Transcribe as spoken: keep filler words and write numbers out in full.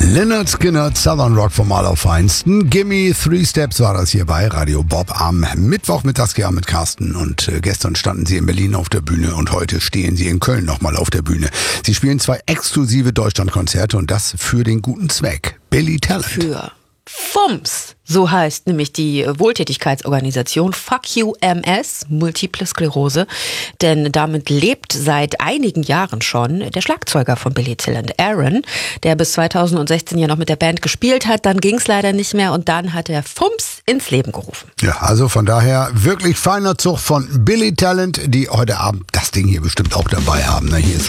Lynyrd Skynyrd, Southern Rock vom Allerfeinsten. Gimme Three Steps war das hier bei Radio Bob am Mittwochmittagsjahr mit Carsten. Und äh, gestern standen sie in Berlin auf der Bühne und heute stehen sie in Köln nochmal auf der Bühne. Sie spielen zwei exklusive Deutschlandkonzerte und das für den guten Zweck. Billy Talent. Für FUMS, so heißt nämlich die Wohltätigkeitsorganisation Fuck You M S, Multiple Sklerose, denn damit lebt seit einigen Jahren schon der Schlagzeuger von Billy Talent, Aaron, der bis zweitausendsechzehn ja noch mit der Band gespielt hat, dann ging es leider nicht mehr und dann hat er FUMS ins Leben gerufen. Ja, also von daher wirklich feiner Zug von Billy Talent, die heute Abend das Ding hier bestimmt auch dabei haben. Hier ist